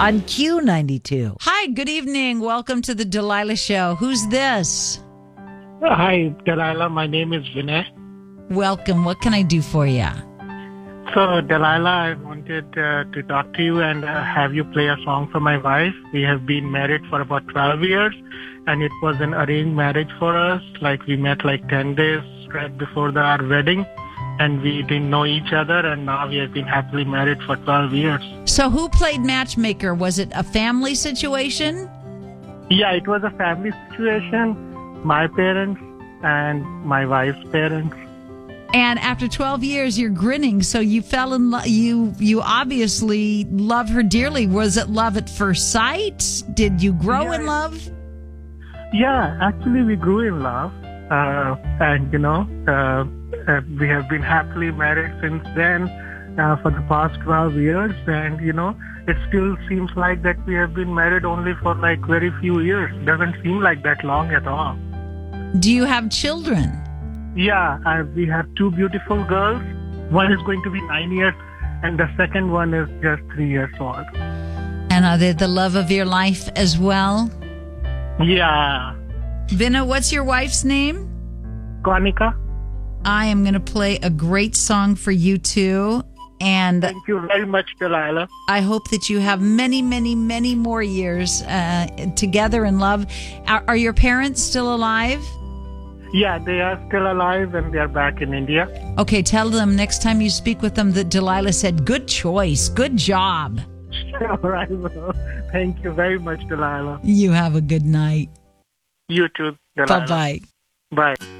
on Q92. Hi, good evening. Welcome to the Delilah Show. Who's this? Hi, Delilah. My name is Vinay. Welcome. What can I do for you? So, Delilah, I wanted to talk to you and have you play a song for my wife. We have been married for about 12 years, and it was an arranged marriage for us. Like, we met like 10 days right before our wedding, and we didn't know each other, and now we have been happily married for 12 years. So who played matchmaker? Was it a family situation? Yeah, it was a family situation. My parents and my wife's parents. And after 12 years, you're grinning. So you fell in love. You obviously love her dearly. Was it love at first sight? Did you grow in love? Yeah, actually, we grew in love. And, we have been happily married since then for the past 12 years. And, it still seems like that we have been married only for like very few years. Doesn't seem like that long at all. Do you have children? Yeah, we have two beautiful girls. One is going to be 9 years, and the second one is just 3 years old. And are they the love of your life as well? Yeah. Vinna, what's your wife's name? Konika. I am going to play a great song for you two. And thank you very much, Delilah. I hope that you have many, many, many more years together in love. Are your parents still alive? Yeah, they are still alive and they are back in India. Okay, tell them next time you speak with them that Delilah said, good choice, good job. Sure, I will. Thank you very much, Delilah. You have a good night. You too, Delilah. Bye-bye. Bye.